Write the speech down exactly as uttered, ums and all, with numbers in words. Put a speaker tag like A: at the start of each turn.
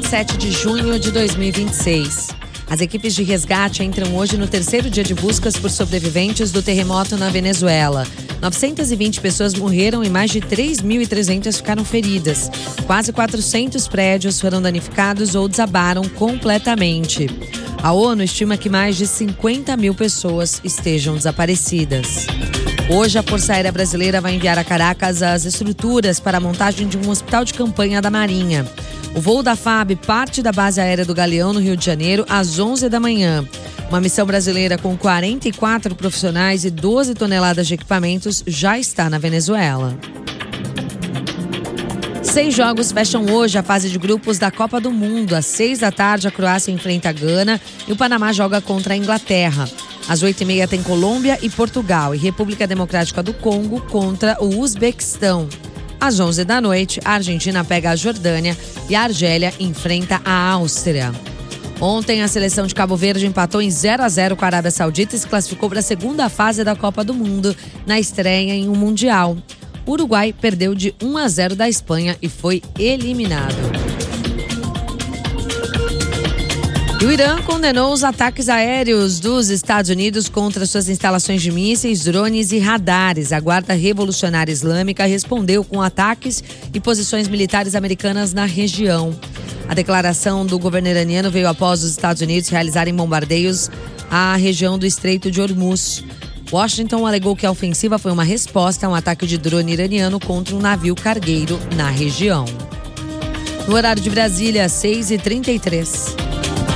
A: sete de junho de dois mil e vinte e seis. As equipes de resgate entram hoje no terceiro dia de buscas por sobreviventes do terremoto na Venezuela. novecentas e vinte pessoas morreram e mais de três mil e trezentas ficaram feridas. Quase quatrocentos prédios foram danificados ou desabaram completamente. A ONU estima que mais de cinquenta mil pessoas estejam desaparecidas. Hoje, a Força Aérea Brasileira vai enviar a Caracas as estruturas para a montagem de um hospital de campanha da Marinha. O voo da F A B parte da base aérea do Galeão, no Rio de Janeiro, às onze da manhã. Uma missão brasileira com quarenta e quatro profissionais e doze toneladas de equipamentos já está na Venezuela. Seis jogos fecham hoje a fase de grupos da Copa do Mundo. Às seis da tarde, a Croácia enfrenta a Gana e o Panamá joga contra a Inglaterra. Às oito e meia tem Colômbia e Portugal e República Democrática do Congo contra o Uzbequistão. Às onze da noite, a Argentina pega a Jordânia e a Argélia enfrenta a Áustria. Ontem, a seleção de Cabo Verde empatou em zero a zero com a Arábia Saudita e se classificou para a segunda fase da Copa do Mundo, na estreia em um Mundial. O Uruguai perdeu de um a zero da Espanha e foi eliminado. E o Irã condenou os ataques aéreos dos Estados Unidos contra suas instalações de mísseis, drones e radares. A Guarda Revolucionária Islâmica respondeu com ataques e posições militares americanas na região. A declaração do governo iraniano veio após os Estados Unidos realizarem bombardeios à região do Estreito de Hormuz. Washington alegou que a ofensiva foi uma resposta a um ataque de drone iraniano contra um navio cargueiro na região. No horário de Brasília, seis e trinta e três.